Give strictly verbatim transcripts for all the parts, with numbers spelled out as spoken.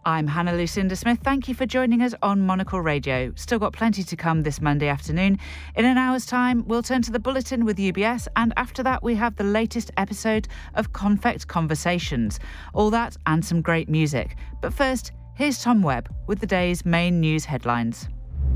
I'm Hannah Lucinda Smith. Thank you for joining us on Monocle Radio. Still got plenty to come this Monday afternoon. In an hour's time, we'll turn to the Bulletin with U B S, and after that we have the latest episode of Confect Conversations. All that and some great music. But first, here's Tom Webb with the day's main news headlines.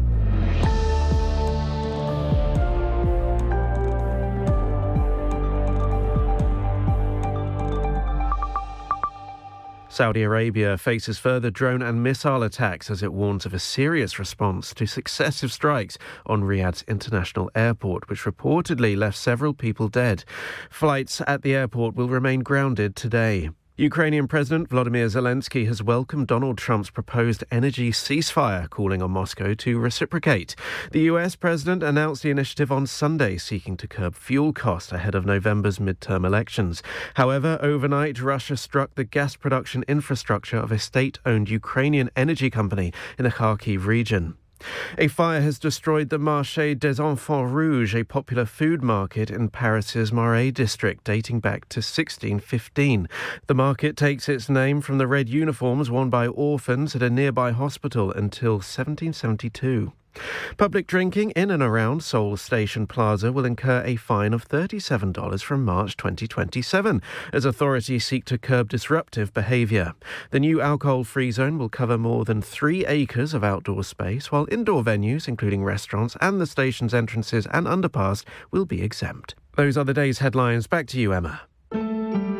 Saudi Arabia faces further drone and missile attacks as it warns of a serious response to successive strikes on Riyadh's international airport, which reportedly left several people dead. Flights at the airport will remain grounded today. Ukrainian President Volodymyr Zelensky has welcomed Donald Trump's proposed energy ceasefire, calling on Moscow to reciprocate. The U S president announced the initiative on Sunday, seeking to curb fuel costs ahead of November's midterm elections. However, overnight, Russia struck the gas production infrastructure of a state-owned Ukrainian energy company in the Kharkiv region. A fire has destroyed the Marché des Enfants Rouges, a popular food market in Paris's Marais district, dating back to sixteen fifteen. The market takes its name from the red uniforms worn by orphans at a nearby hospital until seventeen seventy-two. Public drinking in and around Seoul Station Plaza will incur a fine of thirty-seven dollars from March twenty twenty-seven as authorities seek to curb disruptive behaviour. The new alcohol-free zone will cover more than three acres of outdoor space, while indoor venues, including restaurants and the station's entrances and underpass, will be exempt. Those are the day's headlines. Back to you, Emma.